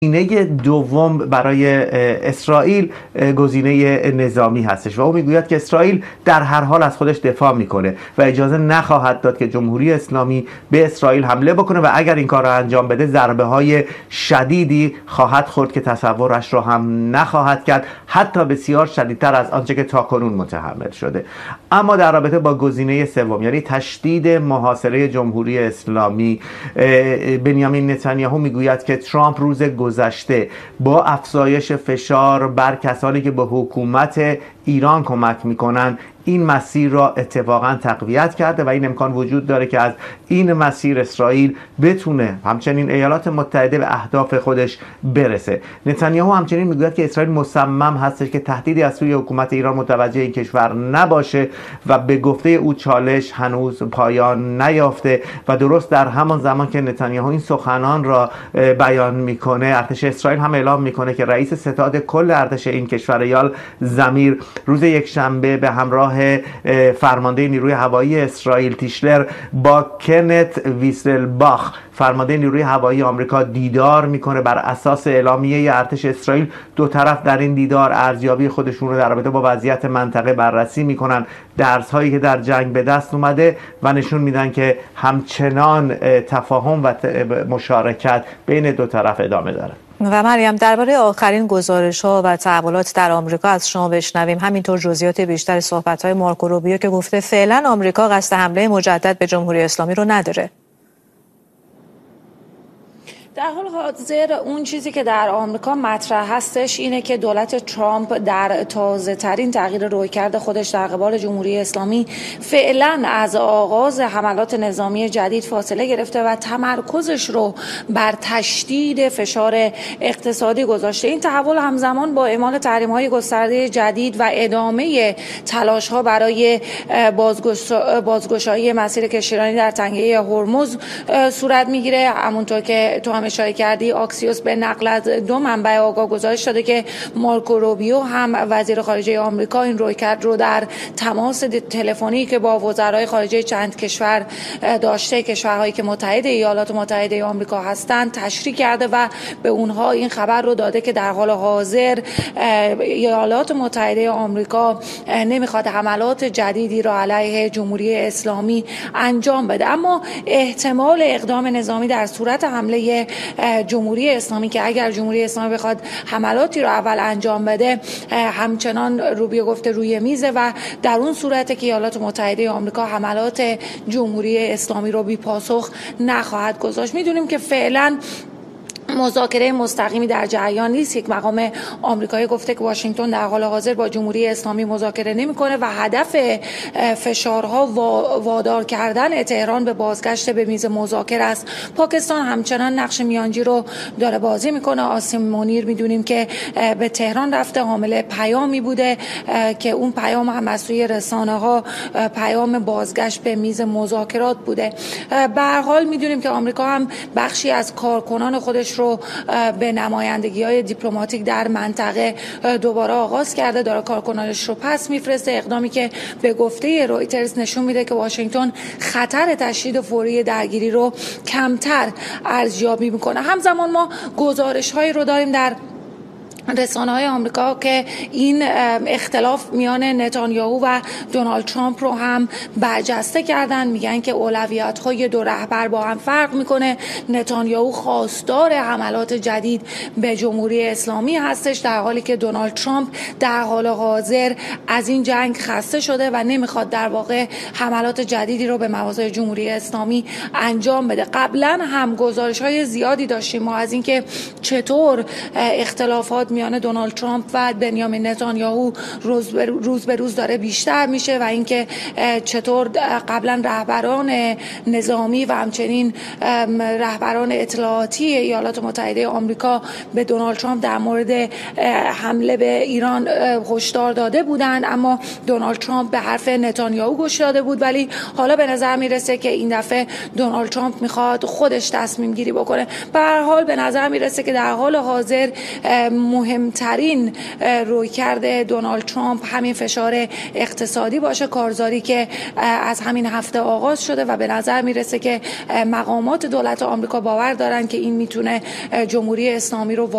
گزینه دوم برای اسرائیل گزینه نظامی هستش و او میگوید که اسرائیل در هر حال از خودش دفاع میکنه و اجازه نخواهد داد که جمهوری اسلامی به اسرائیل حمله بکنه و اگر این کار را انجام بده ضربه های شدیدی خواهد خورد که تصورش را هم نخواهد کرد، حتی بسیار شدیدتر از آنچه که تاکنون متحمل شده. اما در رابطه با گزینه سوم، یعنی تشدید محاصره جمهوری اسلامی، بنیامین نتانیاهو میگوید که ترامپ روز گذشته با افزایش فشار بر کسانی که به حکومت ایران کمک میکنن این مسیر را اتفاقا تقویت کرده و این امکان وجود داره که از این مسیر اسرائیل بتونه همچنین ایالات متحده به اهداف خودش برسه. نتانیاهو همچنین میگوید که اسرائیل مصمم هستش که تهدیدی از سوی حکومت ایران متوجه این کشور نباشه و به گفته او چالش هنوز پایان نیافته و درست در همان زمان که نتانیاهو این سخنان را بیان میکنه، ارتش اسرائیل هم اعلام میکنه که رئیس ستاد کل ارتش این کشور ایال زمیر روز یکشنبه به همراه فرمانده نیروی هوایی اسرائیل تیشلر با کنت ویسلباخ فرمانده نیروی هوایی آمریکا دیدار میکنه. بر اساس اعلامیه ارتش اسرائیل دو طرف در این دیدار ارزیابی خودشون رو در رابطه با وضعیت منطقه بررسی میکنن، درس هایی که در جنگ به دست اومده و نشون میدن که همچنان تفاهم و مشارکت بین دو طرف ادامه داره. و مریم، درباره آخرین گزارش‌ها و تحولات در آمریکا از شما بشنویم، همینطور جزئیات بیشتر صحبت‌های مارکو روبیو که گفته فعلا آمریکا قصد حمله مجدد به جمهوری اسلامی رو نداره. در حال حاضر اون چیزی که در آمریکا مطرح هستش اینه که دولت ترامپ در تازه ترین تغییر رویکرد خودش در قبال جمهوری اسلامی فعلا از آغاز حملات نظامی جدید فاصله گرفته و تمرکزش رو بر تشدید فشار اقتصادی گذاشته. این تحول همزمان با اعمال تحریم‌های گسترده جدید و ادامه تلاش‌ها برای بازگشایی مسیر کشتیرانی در تنگه هرمز صورت میگیره. همونطور که تو اشاره کردی، آکسیوس به نقل از دو منبع آگاه گزارش داده که مارکو روبیو هم وزیر خارجه آمریکا این رویکرد رو در تماس تلفنی که با وزرای خارجه چند کشور داشته، کشورهایی که متحد ایالات متحده آمریکا هستند، تشریح کرده و به اونها این خبر رو داده که در حال حاضر ایالات متحده آمریکا نمیخواد حملات جدیدی را علیه جمهوری اسلامی انجام بده، اما احتمال اقدام نظامی در صورت حمله جمهوری اسلامی که اگر جمهوری اسلامی بخواد حملاتی رو اول انجام بده همچنان روبیو گفته روی میزه و در اون صورت که ایالات متحده آمریکا حملات جمهوری اسلامی رو بی پاسخ نخواهد گذاشت. میدونیم که فعلا مذاکره مستقیمی در جریان نیست. یک مقام آمریکایی گفته که واشنگتن در حال حاضر با جمهوری اسلامی مذاکره نمی‌کنه و هدف فشارها وادار کردن تهران به بازگشت به میز مذاکره است. پاکستان همچنان نقش میانجی رو داره بازی میکنه. آسیم منیر میدونیم که به تهران رفته، حامل پیامی بوده که اون پیام هم از سوی رسانه‌ها پیام بازگشت به میز مذاکرات بوده. به هر حال میدونیم که آمریکا هم بخشی از کارکنان خودش رو به نمایندگی‌های دیپلماتیک در منطقه دوباره آغاز کرده، داره کارکنانش رو پس میفرسته، اقدامی که به گفته رویترز نشون میده که واشنگتن خطر تشدید فوری درگیری رو کمتر ارزیابی میکنه. همزمان ما گزارش‌هایی رو داریم در رسانه‌های آمریکا که این اختلاف میان نتانیاهو و دونالد ترامپ رو هم برجسته کردن. میگن که اولویت‌های دو رهبر با هم فرق میکنه. نتانیاهو خواستار حملات جدید به جمهوری اسلامی هستش، در حالی که دونالد ترامپ در حال حاضر از این جنگ خسته شده و نمیخواد در واقع حملات جدیدی رو به مواضع جمهوری اسلامی انجام بده. قبلا هم گزارش‌های زیادی داشتیم ما از اینکه چطور اختلافات میان دونالد ترامپ و بنیامین نتانیاهو روز به روز داره بیشتر میشه و اینکه چطور قبلا رهبران نظامی و همچنین رهبران اطلاعاتی ایالات متحده آمریکا به دونالد ترامپ در مورد حمله به ایران هشدار داده بودند، اما دونالد ترامپ به حرف نتانیاهو گوش داده بود. ولی حالا به نظر میرسه که این دفعه دونالد ترامپ میخواد خودش تصمیم گیری بکنه. به هر حال به نظر میرسه که در حال حاضر مهمترین رویکرد دونالد ترامپ همین فشار اقتصادی باشه، کارزاری که از همین هفته آغاز شده و به نظر میرسه که مقامات دولت آمریکا باور دارن که این میتونه جمهوری اسلامی رو